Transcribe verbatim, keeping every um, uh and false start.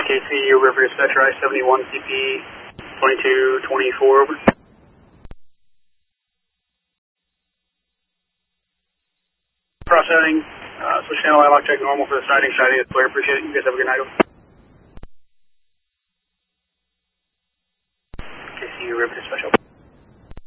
K C U, River Dispatcher, I seventy-one C P twenty-two twenty-four, over. Cross sighting, uh, switch channel, I lock check normal for the sighting, sighting is clear, appreciate it, you guys have a good night, over. K C U, River Dispatcher.